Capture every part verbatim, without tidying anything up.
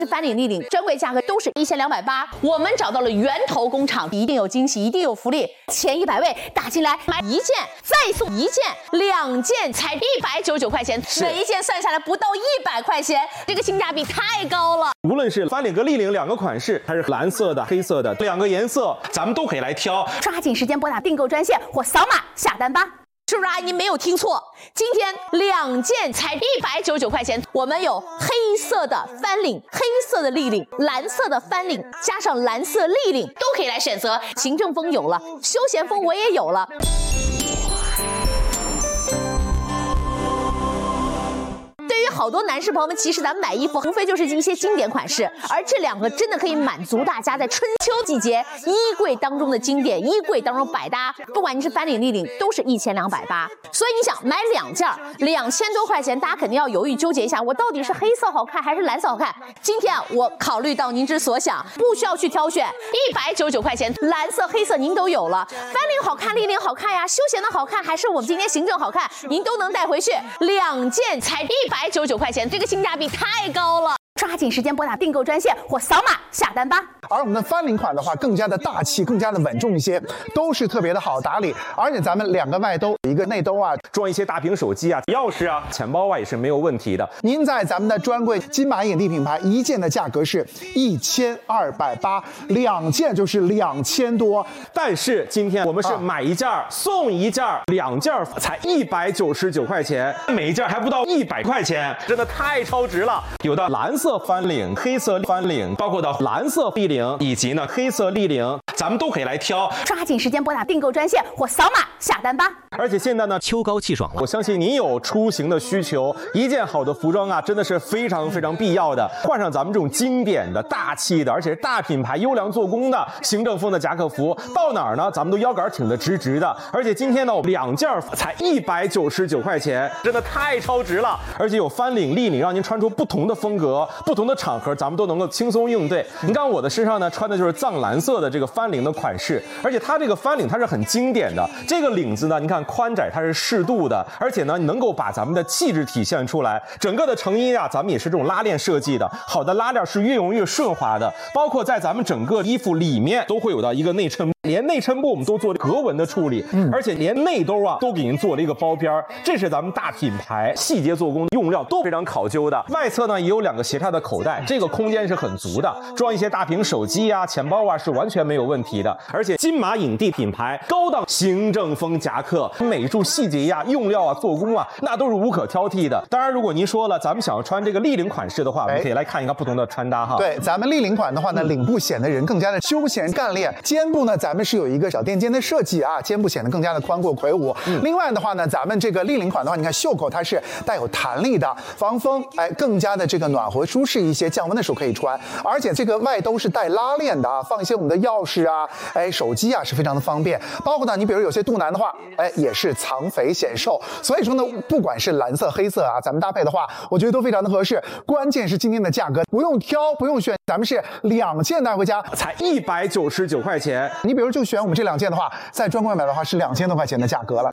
翻领、立领专柜价格都是一千两百八，我们找到了源头工厂，一定有惊喜，一定有福利。前一百位打进来买一件，再送一件，两件才一百九十九块钱，每一件算下来不到一百块钱，这个性价比太高了。 无论是翻领和立领两个款式，还是蓝色的、黑色的两个颜色，咱们都可以来挑。 抓紧时间拨打订购专线或扫码下单吧。是不是阿姨没有听错？今天两件才一百九十九块钱，我们有黑色的翻领、黑色的立领、蓝色的翻领，加上蓝色立领都可以来选择。行政风有了，休闲风我也有了。对于好多男士朋友们，其实咱们买衣服无非就是一些经典款式，而这两个真的可以满足大家在春秋季节衣柜当中的经典，衣柜当中百搭。不管你是翻领、立领，都是一千两百八。所以你想买两件两千多块钱，大家肯定要犹豫纠结一下，我到底是黑色好看还是蓝色好看？今天啊，我考虑到您之所想，不需要去挑选，一百九十九块钱，蓝色、黑色您都有了。翻领好看，立领好看呀，休闲的好看，还是我们今天行政好看，您都能带回去，两件才一百九十九块钱，这个性价比太高了。抓紧时间拨打订购专线或扫码下单吧。 而我们的翻领款的话，更加的大气，更加的稳重一些，都是特别的好打理。而且咱们两个外兜，一个内兜啊， 装一些大屏手机啊、钥匙啊、钱包啊也是没有问题的。 您在咱们的专柜金马影帝品牌，一件的价格是一千二百八，两件就是两千多。 但是今天我们是买一件、啊、送一件，两件才一百九十九块钱，每一件还不到一百块钱，真的太超值了。有的蓝色翻领、黑色翻领，包括到蓝色立领以及呢黑色立领，咱们都可以来挑。 抓紧时间拨打订购专线或扫码下单吧。 而且现在呢， 秋高气爽了， 我相信您有出行的需求，一件好的服装啊，真的是非常非常必要的。换上咱们这种经典的、大气的，而且是大品牌、优良做工的行政风的夹克服，到哪儿呢，咱们都腰杆挺得直直的。而且今天呢，两件才一百九十九块钱，真的太超值了。而且有翻领、立领，让您穿出不同的风格、不同的场合，咱们都能够轻松应对。你看我的身上呢，穿的就是藏蓝色的这个翻领的款式，而且它这个翻领它是很经典的，这个领子呢，你看宽窄它是适度的，而且呢，能够把咱们的气质体现出来。整个的成衣啊，咱们也是这种拉链设计的，好的拉链是越用越顺滑的，包括在咱们整个衣服里面都会有到一个内衬，连内衬部我们都做格纹的处理，嗯、而且连内兜啊都给您做了一个包边，这是咱们大品牌细节做工，用料都非常考究的。外侧呢也有两个斜插的口袋，这个空间是很足的，装一些大屏手机啊、钱包啊是完全没有问题的。而且金马影帝品牌高档行政风夹克，美术细节呀、用料啊、做工啊，那都是无可挑剔的。当然，如果您说了咱们想要穿这个立领款式的话，我们可以来看一看不同的穿搭哈。 对，咱们立领款的话呢，领部显得人更加的休闲干练，肩部呢咱们是有一个小垫肩的设计啊，肩部显得更加的宽阔魁梧。嗯、另外的话呢，咱们这个立领款的话，你看袖口它是带有弹力的，防风，哎，更加的这个暖和舒适一些，降温的时候可以穿。而且这个外兜是带拉链的啊，放一些我们的钥匙啊，哎，手机啊是非常的方便。包括呢，你比如有些肚腩的话，哎，也是藏肥显瘦。所以说呢，不管是蓝色、黑色啊，咱们搭配的话，我觉得都非常的合适。关键是今天的价格不用挑，不用选，咱们是两件带回家才一百九十九块钱。 你比如就选我们这两件的话，在专柜买的话是两千多块钱的价格了。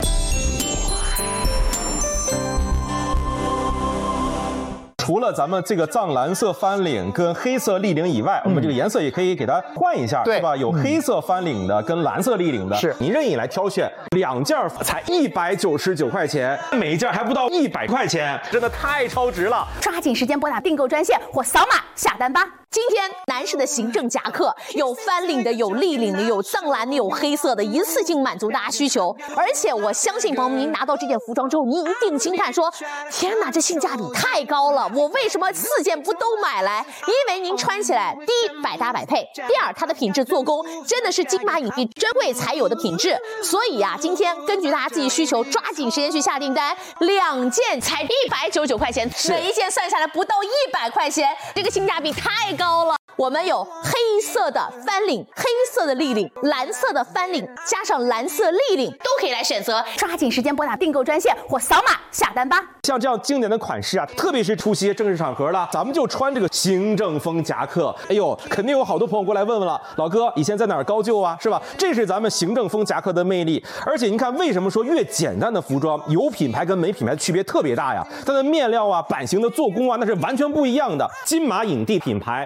除了咱们这个藏蓝色翻领跟黑色立领以外，嗯、我们这个颜色也可以给它换一下，对吧？有黑色翻领的跟蓝色立领的，是您任意来挑选，两件才一百九十九块钱，每一件还不到一百块钱，真的太超值了。 抓紧时间拨打订购专线或扫码下单吧。今天男士的行政夹克有翻领的，有立领的，有藏蓝的，有黑色的，一次性满足大家需求。而且我相信朋友们，您拿到这件服装之后，您一定惊叹说：天哪，这性价比太高了！我为什么四件不都买来？因为您穿起来，第一百搭百配，第二它的品质做工真的是金马影帝专柜才有的品质。所以呀、啊，今天根据大家自己需求，抓紧时间去下订单，两件才一百九十九块钱，每一件算下来不到一百块钱，这个性价比太高了。我们有黑色的翻领、黑色的立领、蓝色的翻领，加上蓝色立领都可以来选择。抓紧时间拨打订购专线或扫码下单吧。 像这样经典的款式啊，特别是出席正式场合了，咱们就穿这个行政风夹克。哎呦，肯定有好多朋友过来问问了，老哥以前在哪儿高就啊，是吧？这是咱们行政风夹克的魅力。而且您看，为什么说越简单的服装有品牌跟没品牌区别特别大呀？它的面料啊、版型的做工啊，那是完全不一样的。金马影帝品牌